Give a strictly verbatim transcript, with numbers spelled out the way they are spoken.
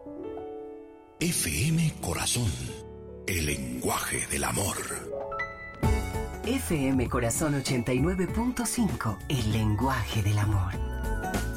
F M Corazón, el lenguaje del amor. F M Corazón ochenta y nueve punto cinco, el lenguaje del amor.